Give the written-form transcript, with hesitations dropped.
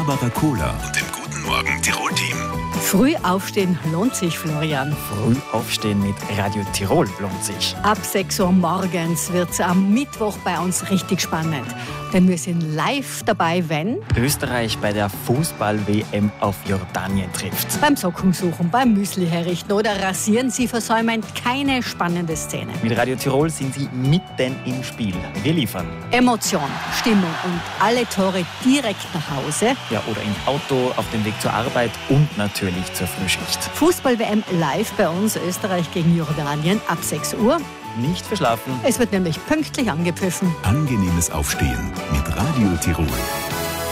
Barbara Kohler und dem Guten Morgen Tirol-Team. Früh aufstehen lohnt sich, Florian. Früh aufstehen mit Radio Tirol lohnt sich. Ab 6 Uhr morgens wird es am Mittwoch bei uns richtig spannend. Denn wir sind live dabei, wenn Österreich bei der Fußball-WM auf Jordanien trifft. beim Sockensuchen, beim Müsli herrichten oder rasieren, Sie versäumen keine spannende Szene. Mit Radio Tirol sind Sie mitten im Spiel. Wir liefern. Emotion, Stimmung und alle Tore direkt nach Hause. Ja, oder im Auto, auf dem Weg zur Arbeit und natürlich zur Frühschicht. Fußball-WM live bei uns, Österreich gegen Jordanien ab 6 Uhr. Nicht verschlafen. Es wird nämlich pünktlich angepfiffen. Angenehmes Aufstehen mit Radio Tirol.